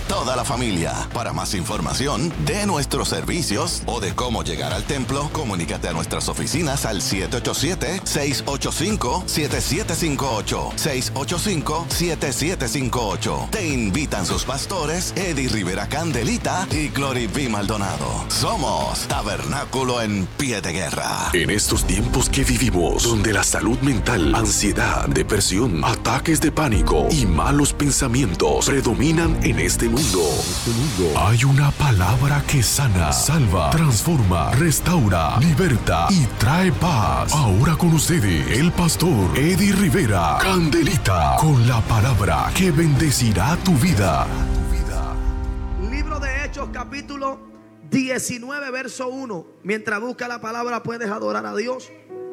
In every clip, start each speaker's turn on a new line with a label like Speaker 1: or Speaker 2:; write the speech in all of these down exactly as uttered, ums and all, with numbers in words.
Speaker 1: toda la familia. Para más información de nuestros servicios o de cómo llegar al templo, comunícate a nuestras oficinas al siete ocho siete, seis ocho cinco, siete siete cinco ocho, seis ocho cinco, siete siete cinco ocho. Te invitan sus pastores Eddie Rivera Candelita y Glory B. Maldonado. Somos Tabernáculo en Pie de Guerra.
Speaker 2: En estos tiempos que vivimos, donde la salud mental, ansiedad, depresión, ataques de pánico y malos pensamientos predominan en este mundo, hay una palabra que sana, salva, transforma, restaura, liberta y trae paz. Ahora con ustedes, el pastor Eddie Rivera Candelita, con la palabra que bendecirá tu vida.
Speaker 3: Libro de Hechos, capítulo diecinueve, verso uno. Mientras busca la palabra, puedes adorar a Dios.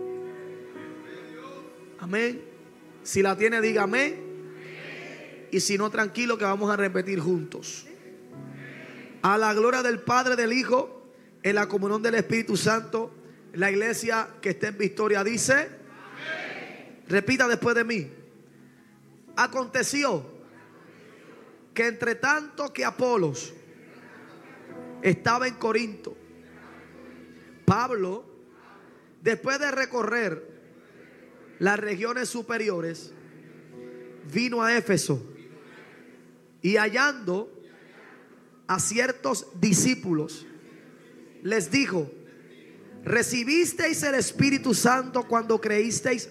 Speaker 3: Amén. Si la tiene, diga amén. Y si no, tranquilo, que vamos a repetir juntos. A la gloria del Padre, del Hijo, en la comunión del Espíritu Santo. La iglesia que está en victoria dice amén. Repita después de mí. Aconteció que entre tanto que Apolos estaba en Corinto, Pablo, después de recorrer las regiones superiores, vino a Éfeso y hallando a ciertos discípulos, les dijo: ¿recibisteis el Espíritu Santo cuando creísteis?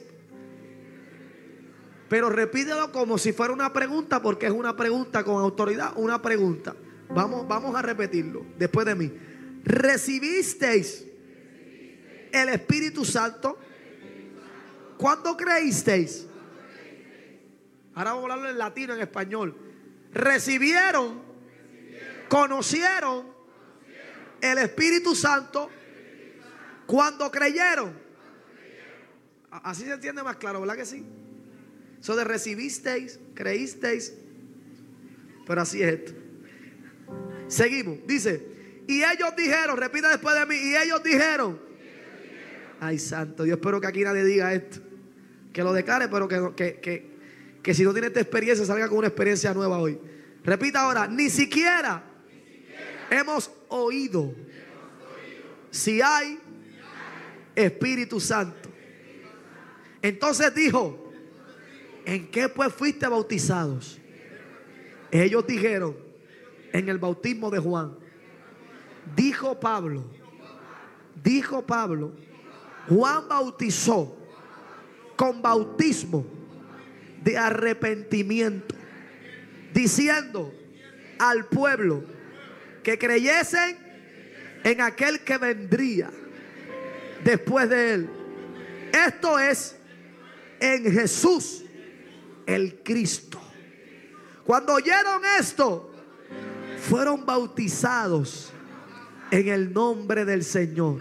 Speaker 3: Pero repítelo como si fuera una pregunta, porque es una pregunta con autoridad, una pregunta. Vamos, vamos a repetirlo después de mí. ¿Recibisteis el Espíritu Santo cuando creísteis? Ahora vamos a hablarlo en latino, en español. Recibieron, conocieron el Espíritu Santo cuando creyeron. Así se entiende más claro, ¿verdad que sí? Eso de recibisteis, creísteis. Pero así es esto. Seguimos, dice: y ellos dijeron, repita después de mí, y ellos dijeron. Ay, santo Dios, espero que aquí nadie diga esto, que lo declare, pero que, que, que, que si no tiene esta experiencia, salga con una experiencia nueva hoy. Repita ahora: ni siquiera, ni siquiera hemos oído, hemos oído si hay Espíritu Santo. Entonces dijo: ¿en qué pues fuiste bautizados? Ellos dijeron: en el bautismo de Juan. Dijo Pablo, dijo Pablo, Juan bautizó con bautismo de arrepentimiento, diciendo al pueblo que creyesen en aquel que vendría después de él. Esto es, en Jesús el Cristo. Cuando oyeron esto, fueron bautizados en el nombre del Señor.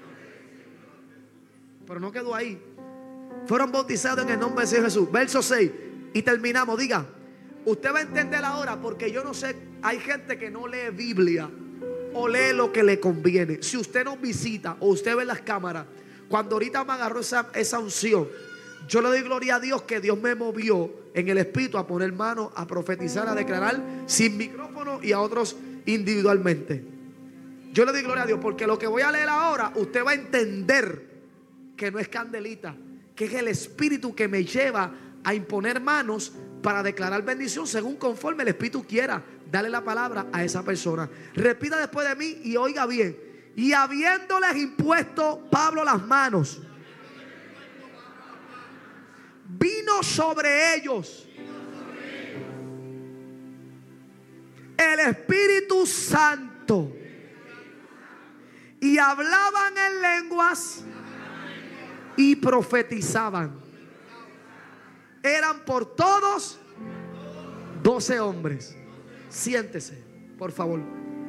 Speaker 3: Pero no quedó ahí. Fueron bautizados en el nombre del Señor Jesús. Verso seis. Y terminamos. Diga, usted va a entender ahora, porque yo no sé, hay gente que no lee Biblia o lee lo que le conviene. Si usted nos visita o usted ve las cámaras, cuando ahorita me agarró esa, esa unción, yo le doy gloria a Dios que Dios me movió en el Espíritu a poner manos, a profetizar, a declarar sin micrófono y a otros individualmente. Yo le doy gloria a Dios porque lo que voy a leer ahora, usted va a entender que no es candelita, que es el Espíritu que me lleva a imponer manos para declarar bendición según conforme el Espíritu quiera darle la palabra a esa persona. Repita después de mí y oiga bien. Y habiéndoles impuesto Pablo las manos, vino sobre ellos el Espíritu Santo y hablaban en lenguas y profetizaban. Eran por todos doce hombres. Siéntese, por favor.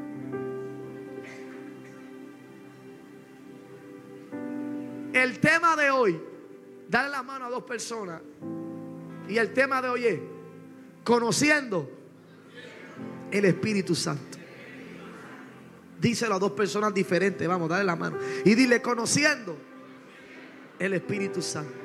Speaker 3: El tema de hoy, dale la mano a dos personas. Y el tema de hoy es conociendo el Espíritu Santo. Díselo a dos personas diferentes. Vamos, dale la mano y dile: conociendo el Espíritu Santo.